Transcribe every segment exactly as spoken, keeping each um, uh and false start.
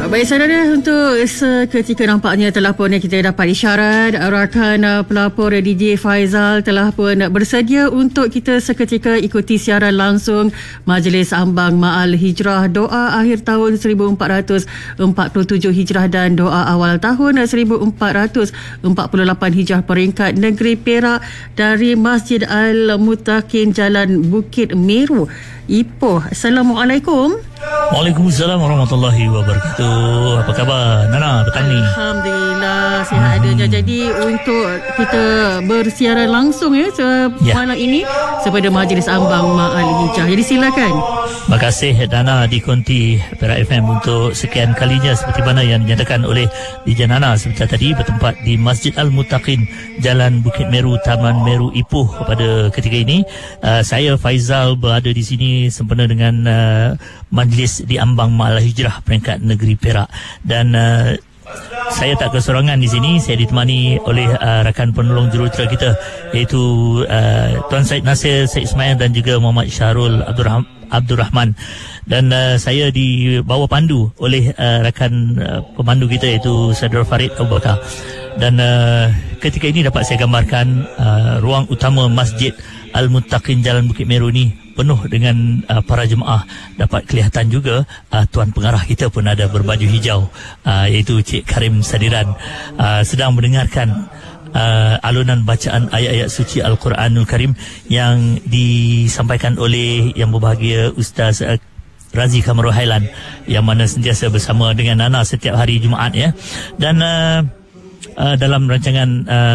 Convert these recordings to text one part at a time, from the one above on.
Baik saudara, untuk seketika nampaknya telah pun kita dapat isyarat rakan pelapor D J Faizal telah pun bersedia untuk kita seketika ikuti siaran langsung Majlis Ambang Ma'al Hijrah doa akhir tahun seribu empat ratus empat puluh tujuh Hijrah dan doa awal tahun seribu empat ratus empat puluh lapan Hijrah peringkat negeri Perak dari Masjid Al-Muttaqin Jalan Bukit Meru, Ipoh. Assalamualaikum. Waalaikumsalam warahmatullahi wabarakatuh. Apa khabar Nana, petang ni? Alhamdulillah sihat hmm. adanya. Jadi untuk kita bersiaran langsung ya malam ya. ini kepada Majlis Ambang Ma'al Hijrah. Jadi silakan. Terima kasih Nana di Konti Perak F M untuk sekian kalinya seperti mana yang dinyatakan oleh D J Nana seperti tadi, bertempat di Masjid Al-Muttaqin Jalan Bukit Meru, Taman Meru, Ipoh pada ketika ini. Uh, saya Faizal berada di sini sempena dengan uh, Majlis di Ambang Ma'al Hijrah peringkat negeri Perak, dan uh, saya tak kesorangan di sini. Saya ditemani oleh uh, rakan penolong jurutera kita, iaitu uh, Tuan Syed Nasir, Syed Ismail dan juga Muhammad Syahrul Abdul, Abdul Rahman. Dan uh, saya dibawa pandu oleh uh, rakan uh, pemandu kita, iaitu Saudara Farid Abu Bakar. Dan uh, ketika ini dapat saya gambarkan uh, ruang utama Masjid Al-Muttaqin Jalan Bukit Meru ni penuh dengan uh, para jemaah. Dapat kelihatan juga uh, tuan pengarah kita pun ada berbaju hijau, uh, iaitu Cik Karim Sadiran, uh, sedang mendengarkan uh, alunan bacaan ayat-ayat suci Al-Quranul Karim yang disampaikan oleh yang berbahagia Ustaz uh, Razi Kamarul Hailan, yang mana sentiasa bersama dengan Nana setiap hari Jumaat ya. Dan uh, uh, dalam rancangan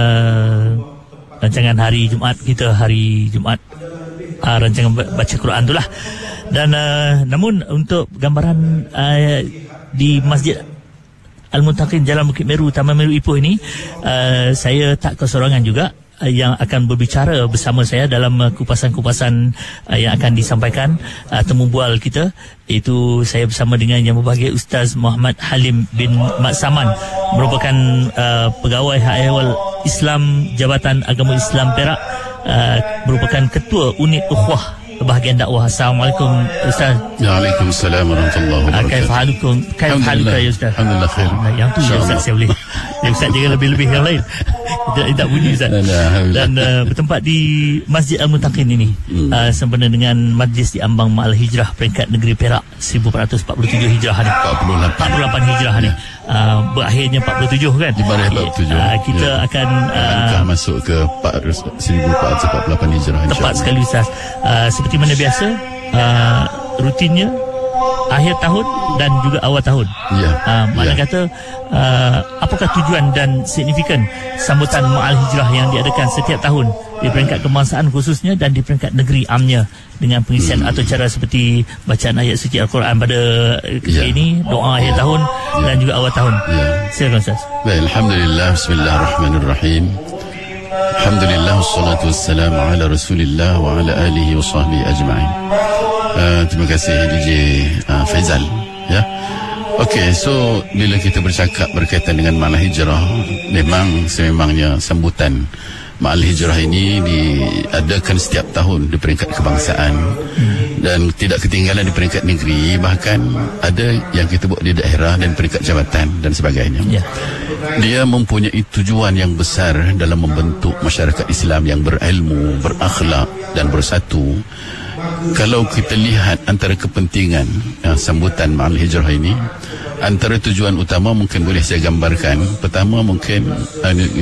uh, rancangan hari Jumaat kita, hari Jumaat Uh, rancangan baca Quran itulah. Dan uh, namun untuk gambaran uh, di Masjid Al-Muttaqin Jalan Bukit Meru, Taman Meru, Ipoh ini, uh, saya tak kesorangan juga uh, yang akan berbicara bersama saya dalam uh, kupasan-kupasan uh, yang akan disampaikan uh, temu bual kita, iaitu saya bersama dengan yang berbahagia Ustaz Muhammad Halim bin Mat Saman, merupakan uh, pegawai Hak Ehwal Islam Jabatan Agama Islam Perak, Uh, merupakan ketua unit ukhuwah bahagian dakwah. Assalamualaikum Ustaz. Waalaikumsalam warahmatullahi wabarakatuh. Kaifa halukum? Kaifa haluka ya Ustaz? Alhamdulillah khair. Yang tu ya Ustaz, saya boleh. Ya Ustaz jangan lebih-lebih yang lain. Tidak tidak bunyi Ustaz. Dan uh, bertempat di Masjid Al-Muttaqin ini hmm. uh, sempena dengan Majlis di Ambang Ma'al Hijrah peringkat negeri Perak seribu empat ratus empat puluh tujuh Hijrah ni. empat puluh lapan empat puluh lapan Hijrah ni. Uh, berakhirnya empat puluh tujuh kan? Di bawah empat puluh tujuh. Uh, kita ya. akan uh, masuk ke seribu empat ratus empat puluh lapan Hijrah. Tepat sekali Ustaz. Uh, seperti mana biasa uh, rutinnya akhir tahun dan juga awal tahun. Ya. Uh, mana ya. kata uh, apakah tujuan dan signifikan sambutan Ma'al Hijrah yang diadakan setiap tahun di peringkat kebangsaan khususnya dan di peringkat negeri amnya, dengan pengisian hmm. atau cara seperti bacaan ayat suci Al-Quran pada ketika ya. ini, doa akhir ya. tahun ya. dan juga awal tahun. Ya. Silakan Ustaz. Baik, alhamdulillah, bismillahirrahmanirrahim. Alhamdulillah, wassalatu wassalamu ala Rasulillah wa ala alihi wa sahbihi ajma'in. Uh, terima kasih D J uh, Faizal ya. Okey, so bila kita bercakap berkaitan dengan Ma'al Hijrah, memang sememangnya sambutan Ma'al Hijrah ini diadakan setiap tahun di peringkat kebangsaan hmm. dan tidak ketinggalan di peringkat negeri, bahkan ada yang kita buat di daerah dan peringkat jabatan dan sebagainya. Yeah. Dia mempunyai tujuan yang besar dalam membentuk masyarakat Islam yang berilmu, berakhlak dan bersatu. Kalau kita lihat antara kepentingan uh, sambutan Ma'al Hijrah ini, antara tujuan utama mungkin boleh saya gambarkan. Pertama mungkin uh,